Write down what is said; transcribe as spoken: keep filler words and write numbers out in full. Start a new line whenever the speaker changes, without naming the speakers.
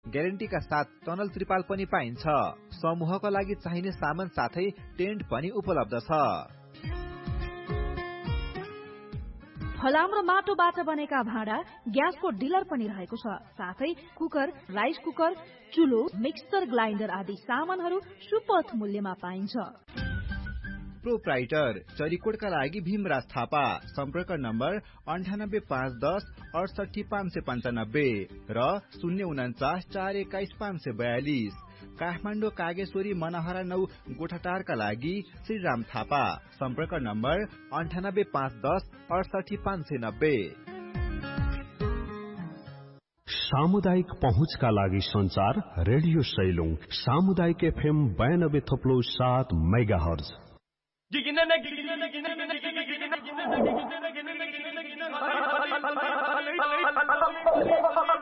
ग्यारेन्टीका साथ टनल त्रिपाल पनि पाइन्छ। समूहका लागि चाहिने सामान साथै टेन्ट पनि उपलब्ध छ।
फलाम र माटोबाट बनेका भाँडा ग्यासको डिलर पनि रहेको छ। साथै cooker, rice cooker, चुलो, mixer grinder आदि सामानहरू सुपथ मूल्यमा पाइन्छ।
प्रोप्राइटर चरीकोटका लागि भीमराज थापा। सम्पर्क नम्बर अन्ठानब्बे पाँच दस अडसठी पाँच सय पन्चानब्बे र शून्य उन्चास चार एक्काइस पाँच सय बयालिस। काठमाडौँ कागेश्वरी मनहरा नौ गोठाटारका लागि श्रीराम थापा। सम्पर्क नम्बर अन्ठानब्बे पाँच दस अडसठी पाँच सय नब्बे।
सामुदायिक पहुँचका लागि संचार रेडियो सैलुङ सामुदायिक एफएम बयानब्बे थप्लो सात मेगा हर्ज।